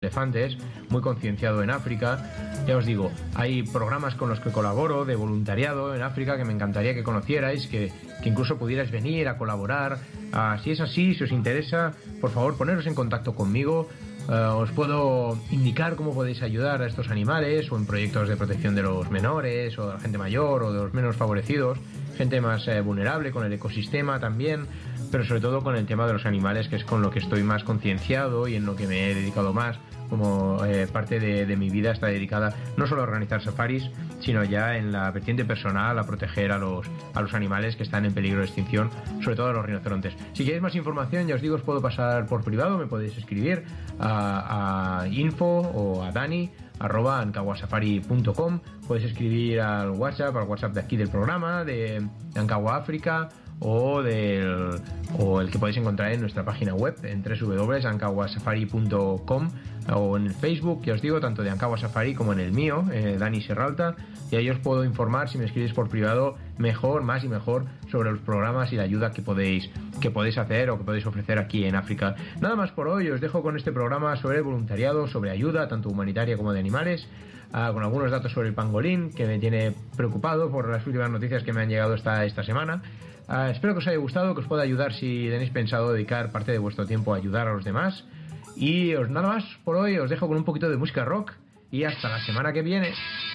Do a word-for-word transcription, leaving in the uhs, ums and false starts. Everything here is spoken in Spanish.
elefantes, muy concienciado en África. Ya os digo, hay programas con los que colaboro de voluntariado en África que me encantaría que conocierais, que, que incluso pudierais venir a colaborar. Uh, si es así, si os interesa, por favor poneros en contacto conmigo. Uh, os puedo indicar cómo podéis ayudar a estos animales, o en proyectos de protección de los menores, o de la gente mayor, o de los menos favorecidos, gente más eh, vulnerable, con el ecosistema también, pero sobre todo con el tema de los animales, que es con lo que estoy más concienciado y en lo que me he dedicado más. Como eh, parte de, de mi vida está dedicada no solo a organizar safaris, sino ya en la vertiente personal a proteger a los, a los animales que están en peligro de extinción, sobre todo a los rinocerontes. Si queréis más información, ya os digo, os puedo pasar por privado, me podéis escribir a, a info o a Dani arroba ancagua-safari punto com. Podéis escribir al WhatsApp, al WhatsApp de aquí del programa, de Ancagua África, o del o el que podéis encontrar en nuestra página web en doble u doble u doble u punto ancagua safari punto com, o en el Facebook, que os digo, tanto de Ancagua Safari como en el mío, eh, Dani Serralta, y ahí os puedo informar, si me escribís por privado, mejor, más y mejor, sobre los programas y la ayuda que podéis que podéis hacer o que podéis ofrecer aquí en África. Nada más por hoy, os dejo con este programa sobre voluntariado, sobre ayuda, tanto humanitaria como de animales, uh, con algunos datos sobre el pangolín, que me tiene preocupado por las últimas noticias que me han llegado esta, esta semana. Uh, espero que os haya gustado, que os pueda ayudar si tenéis pensado dedicar parte de vuestro tiempo a ayudar a los demás. Y os, nada más por hoy, os dejo con un poquito de música rock y hasta la semana que viene.